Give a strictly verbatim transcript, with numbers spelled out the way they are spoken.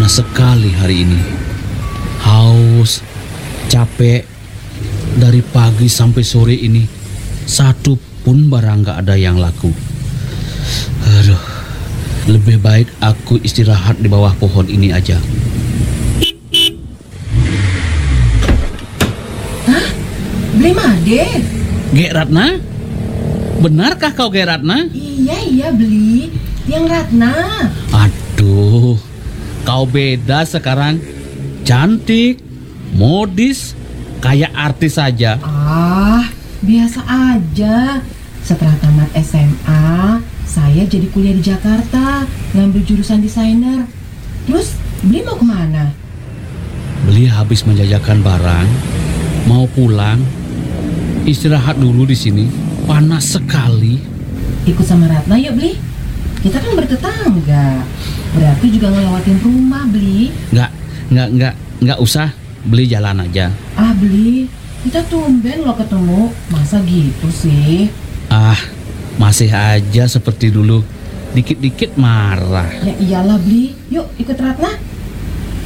Panas sekali hari ini. Haus, capek. Dari pagi sampai sore ini, satu pun barang gak ada yang laku. Aduh, lebih baik aku istirahat di bawah pohon ini aja. Hah? Beli Made? Gek Ratna? Benarkah kau Gek Ratna? Iya, iya beli. Yang Ratna. Aduh, kau beda sekarang. Cantik, modis, kayak artis saja. Ah, biasa aja. Setelah tamat S M A, saya jadi kuliah di Jakarta, ngambil jurusan desainer. Terus, beli mau kemana? Beli habis menjajakan barang, mau pulang. Istirahat dulu di sini. Panas sekali. Ikut sama Ratna yuk beli. Kita kan bertetangga. Berarti juga ngelewatin rumah beli. Nggak, nggak, nggak, nggak usah. Beli jalan aja. Ah beli, kita tumben lo ketemu. Masa gitu sih? Ah, masih aja seperti dulu. Dikit-dikit marah. Ya iyalah beli. Yuk ikut Ratna.